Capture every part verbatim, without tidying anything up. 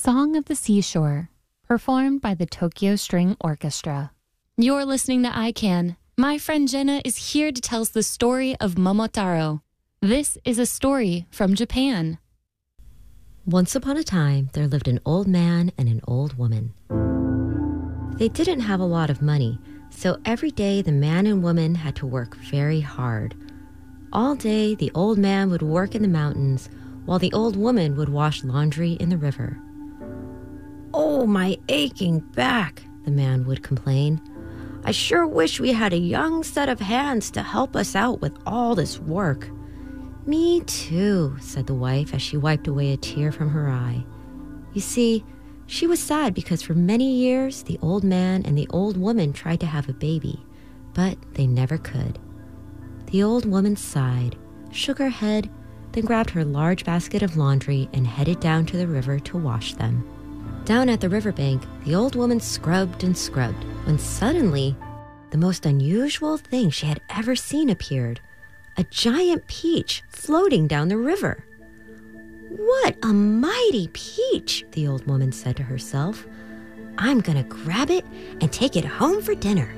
Song of the Seashore, performed by the Tokyo String Orchestra. You're listening to I Can. My friend Jenna is here to tell us the story of Momotaro. This is a story from Japan. Once upon a time, there lived an old man and an old woman. They didn't have a lot of money, so every day the man and woman had to work very hard. All day, the old man would work in the mountains, while the old woman would wash laundry in the river. "Oh, my aching back," the man would complain. "I sure wish we had a young set of hands to help us out with all this work." "Me too," said the wife as she wiped away a tear from her eye. You see, she was sad because for many years the old man and the old woman tried to have a baby, but they never could. The old woman sighed, shook her head, then grabbed her large basket of laundry and headed down to the river to wash them. Down at the riverbank, the old woman scrubbed and scrubbed when suddenly the most unusual thing she had ever seen appeared. A giant peach floating down the river. "What a mighty peach," the old woman said to herself. "I'm gonna grab it and take it home for dinner."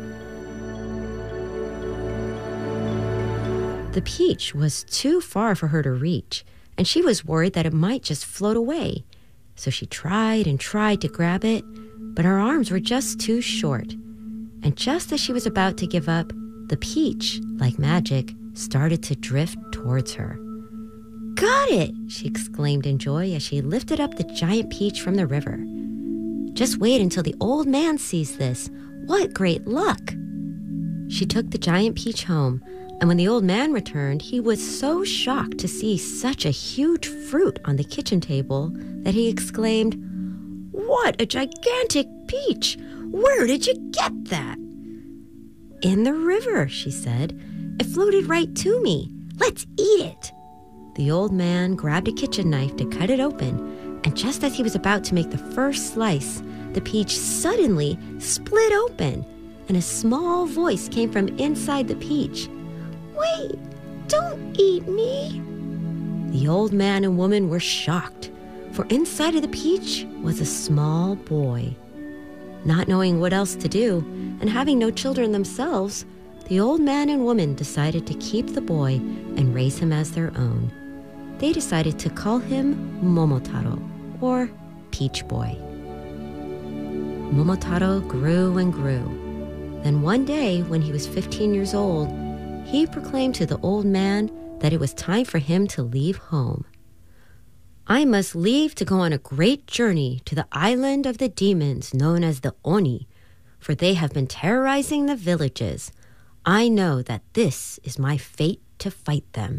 The peach was too far for her to reach, and she was worried that it might just float away. So she tried and tried to grab it, but her arms were just too short. And just as she was about to give up, the peach, like magic, started to drift towards her. "Got it!" she exclaimed in joy as she lifted up the giant peach from the river. "Just wait until the old man sees this. What great luck!" She took the giant peach home, and when the old man returned, he was so shocked to see such a huge fruit on the kitchen table that he exclaimed, "What a gigantic peach! Where did you get that?" "In the river," she said. "It floated right to me. Let's eat it." The old man grabbed a kitchen knife to cut it open, and just as he was about to make the first slice, the peach suddenly split open, and a small voice came from inside the peach. "Wait, don't eat me." The old man and woman were shocked, for inside of the peach was a small boy. Not knowing what else to do, and having no children themselves, the old man and woman decided to keep the boy and raise him as their own. They decided to call him Momotaro, or Peach Boy. Momotaro grew and grew. Then one day, when he was fifteen years old, he proclaimed to the old man that it was time for him to leave home. "I must leave to go on a great journey to the island of the demons known as the Oni, for they have been terrorizing the villages. I know that this is my fate to fight them."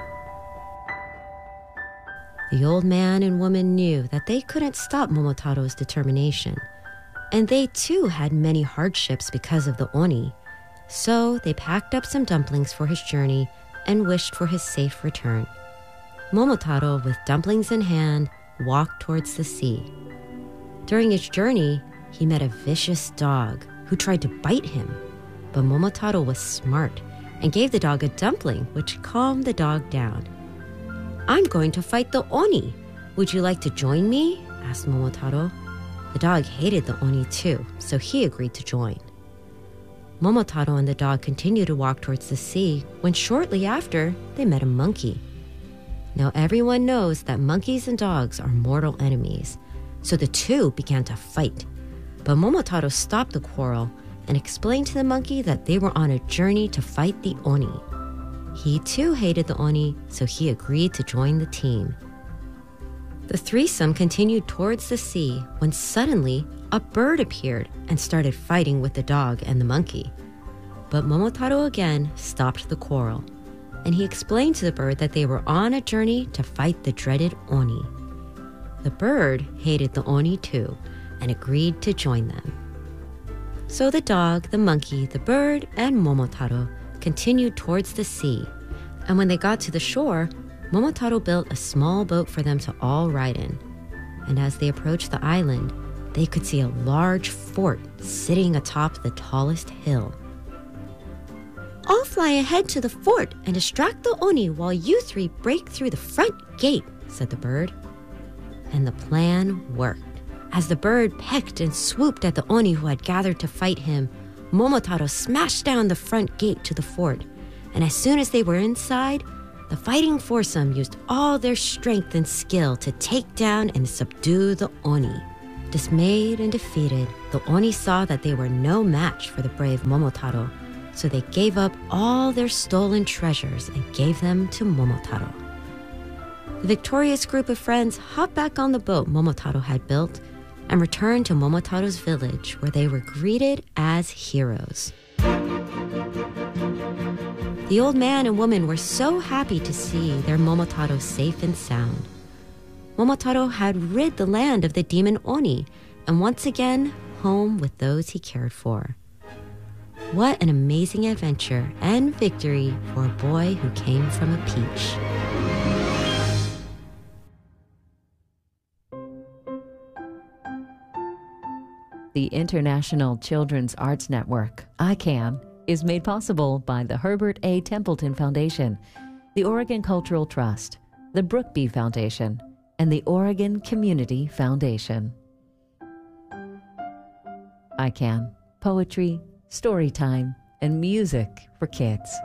The old man and woman knew that they couldn't stop Momotaro's determination, and they too had many hardships because of the Oni. So they packed up some dumplings for his journey and wished for his safe return. Momotaro, with dumplings in hand, walked towards the sea. During his journey, he met a vicious dog who tried to bite him. But Momotaro was smart and gave the dog a dumpling, which calmed the dog down. "I'm going to fight the Oni. Would you like to join me?" asked Momotaro. The dog hated the Oni too, so he agreed to join. Momotaro and the dog continued to walk towards the sea when shortly after they met a monkey. Now everyone knows that monkeys and dogs are mortal enemies, so the two began to fight. But Momotaro stopped the quarrel and explained to the monkey that they were on a journey to fight the Oni. He too hated the Oni, so he agreed to join the team. The threesome continued towards the sea when suddenly a bird appeared and started fighting with the dog and the monkey. But Momotaro again stopped the quarrel, and he explained to the bird that they were on a journey to fight the dreaded Oni. The bird hated the Oni too and agreed to join them. So the dog, the monkey, the bird, and Momotaro continued towards the sea, and when they got to the shore, Momotaro built a small boat for them to all ride in. And as they approached the island, they could see a large fort sitting atop the tallest hill. "I'll fly ahead to the fort and distract the Oni while you three break through the front gate," said the bird. and the plan worked. As the bird pecked and swooped at the Oni who had gathered to fight him, Momotaro smashed down the front gate to the fort, and as soon as they were inside, the fighting foursome used all their strength and skill to take down and subdue the Oni. Dismayed and defeated, the Oni saw that they were no match for the brave Momotaro, so they gave up all their stolen treasures and gave them to Momotaro. The victorious group of friends hopped back on the boat Momotaro had built and returned to Momotaro's village, where they were greeted as heroes. The old man and woman were so happy to see their Momotaro safe and sound. Momotaro had rid the land of the demon Oni and once again home with those he cared for. What an amazing adventure and victory for a boy who came from a peach. The International Children's Arts Network, I CAN, is made possible by the Herbert A. Templeton Foundation, the Oregon Cultural Trust, the Brookby Foundation, and the Oregon Community Foundation. I CAN, poetry, story time, and music for kids.